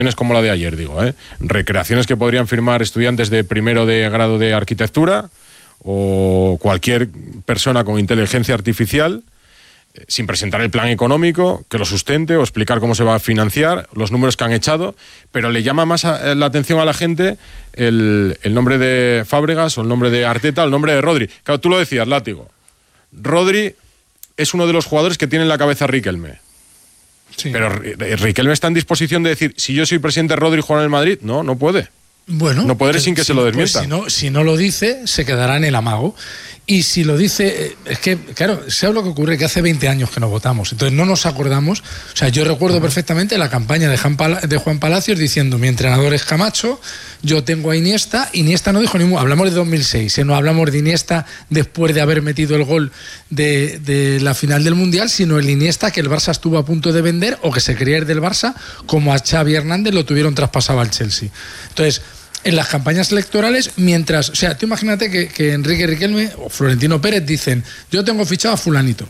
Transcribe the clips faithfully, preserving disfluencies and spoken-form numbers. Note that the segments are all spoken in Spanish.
como la de ayer, digo, ¿eh? Recreaciones que podrían firmar estudiantes de primero de grado de arquitectura o cualquier persona con inteligencia artificial, eh, sin presentar el plan económico, que lo sustente o explicar cómo se va a financiar, los números que han echado, pero le llama más a, la atención a la gente el, el nombre de Fábregas o el nombre de Arteta o el nombre de Rodri. Claro, tú lo decías, Látigo. Rodri es uno de los jugadores que tiene en la cabeza a Riquelme. Sí. Pero Riquelme está en disposición de decir, si yo soy presidente, Rodri juega en el Madrid. No, no puede. Bueno, no puede sin que si, se lo desmienta. Pues si, no, si no lo dice, se quedará en el amago. Y si lo dice, es que, claro, ¿sabes lo que ocurre? Que hace veinte años que no votamos, entonces no nos acordamos. O sea, yo recuerdo uh-huh. perfectamente la campaña de Juan, Pala- de Juan Palacios diciendo, mi entrenador es Camacho, yo tengo a Iniesta. Iniesta no dijo ningún, hablamos de dos mil seis, ¿eh? No hablamos de Iniesta después de haber metido el gol de, de la final del Mundial, sino el Iniesta que el Barça estuvo a punto de vender o que se quería ir del Barça, como a Xavi Hernández lo tuvieron traspasado al Chelsea. Entonces, en las campañas electorales, mientras, o sea, tú imagínate que, que Enrique Riquelme o Florentino Pérez dicen, yo tengo fichado a fulanito,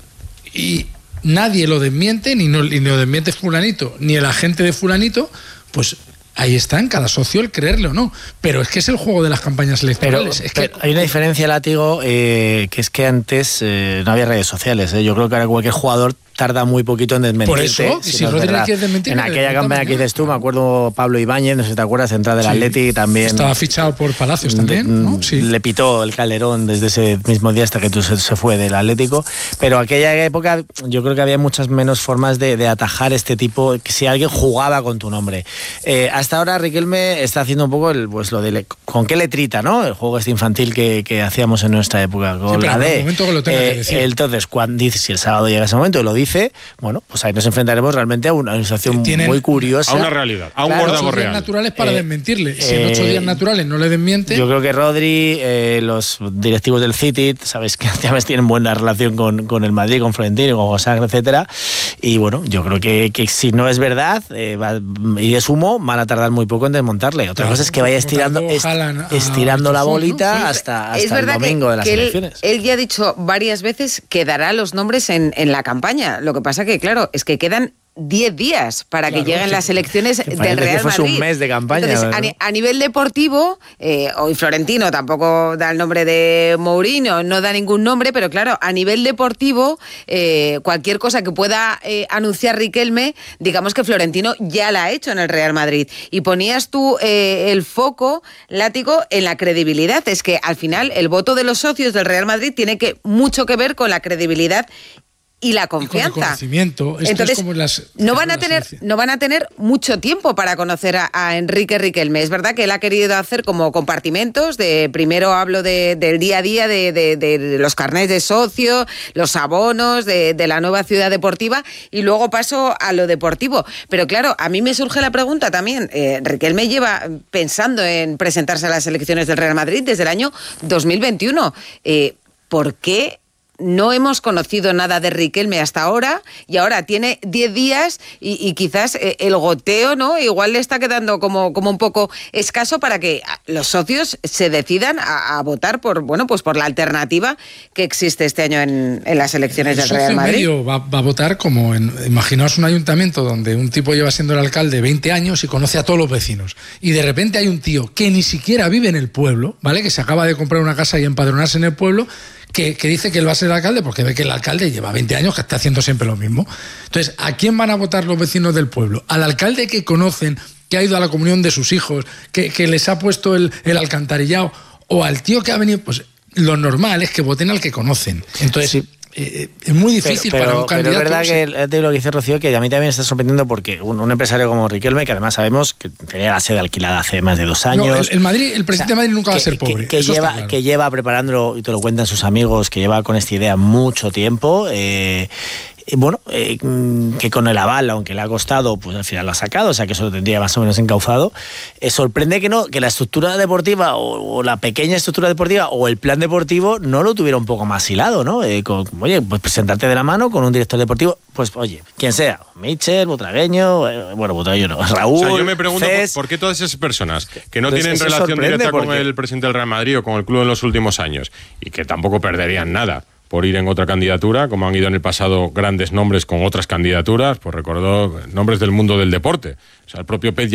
y nadie lo desmiente, ni, no, ni lo desmiente fulanito, ni el agente de fulanito, pues ahí está en cada socio el creerle o no. Pero es que es el juego de las campañas electorales. Pero, es que... pero hay una diferencia, Látigo, eh, que es que antes eh, no había redes sociales. Eh. Yo creo que ahora cualquier jugador tarda muy poquito en desmentirte. Por eso, si, si no Rodri quiere desmentir, en aquella campaña que dices tú, me acuerdo Pablo Ibáñez, no sé si te acuerdas, central del sí, Atleti, también estaba fichado por Palacios también, ¿no? Sí. Le pitó el Calderón desde ese mismo día hasta que tú se, se fue del Atlético, pero aquella época yo creo que había muchas menos formas de, de atajar este tipo, si alguien jugaba con tu nombre. Eh, hasta ahora Riquelme está haciendo un poco el, pues lo de con qué letrita, ¿no? El juego este infantil que, que hacíamos en nuestra época con sí, la D. Momento que lo tenga eh, que decir. Entonces, cuando dice, si el sábado llega ese momento y lo dice, bueno, pues ahí nos enfrentaremos realmente a una, una situación Tienen, muy curiosa. A una realidad, a un claro, gordago real. Naturales para eh, desmentirle. Si eh, en ocho días naturales no le desmiente. Yo creo que Rodri, eh, los directivos del City, sabes que además tienen buena relación con, con el Madrid, con Florentino, con José, etcétera. Y bueno, yo creo que, que si no es verdad eh, va, y es humo, van a tardar muy poco en desmontarle. Otra claro, cosa es que vaya estirando, est, estirando la bolita ¿no? hasta, hasta es el domingo que, de las que elecciones. Él, él ya ha dicho varias veces que dará los nombres en, en la campaña. Lo que pasa que, claro, es que quedan diez días para claro, que lleguen que, las elecciones del Real que fuese Madrid. Un mes de campaña. Entonces, a, ni, a nivel deportivo, eh, hoy Florentino tampoco da el nombre de Mourinho, no da ningún nombre, pero claro, a nivel deportivo, eh, cualquier cosa que pueda eh, anunciar Riquelme, digamos que Florentino ya la ha hecho en el Real Madrid. Y ponías tú eh, el foco, Látigo, en la credibilidad. Es que al final el voto de los socios del Real Madrid tiene que mucho que ver con la credibilidad y la confianza. Y con el conocimiento. Esto Entonces, es como las, no van a tener, no van a tener mucho tiempo para conocer a, a Enrique Riquelme. Es verdad que él ha querido hacer como compartimentos. De primero hablo de, del día a día, de, de, de los carnets de socio, los abonos, de, de la nueva ciudad deportiva, y luego paso a lo deportivo. Pero claro, a mí me surge la pregunta también. Eh, Riquelme lleva pensando en presentarse a las elecciones del Real Madrid desde el año dos mil veintiuno. Eh, ¿Por qué no hemos conocido nada de Riquelme hasta ahora? Y ahora tiene diez días y, y quizás eh, el goteo, ¿no? Igual le está quedando como, como un poco escaso para que los socios se decidan a, a votar por, bueno, pues por la alternativa que existe este año en, en las elecciones del Real Madrid. El socio medio va, va a votar como en, imaginaos un ayuntamiento donde un tipo lleva siendo el alcalde veinte años y conoce a todos los vecinos. Y de repente hay un tío que ni siquiera vive en el pueblo, ¿vale? Que se acaba de comprar una casa y empadronarse en el pueblo, Que, que dice que él va a ser alcalde porque ve que el alcalde lleva veinte años que está haciendo siempre lo mismo. Entonces, ¿a quién van a votar los vecinos del pueblo? ¿Al alcalde que conocen, que ha ido a la comunión de sus hijos, que, que les ha puesto el, el alcantarillado? ¿O al tío que ha venido? Pues lo normal es que voten al que conocen. Entonces, sí. Eh, es muy difícil pero, para pero, un candidato. Pero es verdad que lo que dice Rocío, que a mí también me está sorprendiendo porque un, un empresario como Riquelme, que además sabemos que tenía la sede alquilada hace más de dos años. No, el, el, Madrid, el presidente o sea, de Madrid nunca que, va a ser pobre. Que, que, lleva, claro. que lleva preparándolo, y te lo cuentan sus amigos, que lleva con esta idea mucho tiempo. Eh, bueno, eh, que con el aval, aunque le ha costado, pues al final lo ha sacado, o sea que eso lo tendría más o menos encauzado. Eh, sorprende que no, que la estructura deportiva o, o la pequeña estructura deportiva o el plan deportivo no lo tuviera un poco más hilado, ¿no? Eh, con, oye, pues presentarte de la mano con un director deportivo, pues oye, quien sea, Michel, Butragueño, eh, bueno, Butragueño no, Raúl. O sea, yo me pregunto Cés, por, por qué todas esas personas que no pues tienen relación directa porque... con el presidente del Real Madrid o con el club en los últimos años y que tampoco perderían nada por ir en otra candidatura, como han ido en el pasado grandes nombres con otras candidaturas, pues recordó nombres del mundo del deporte. O sea, el propio Pez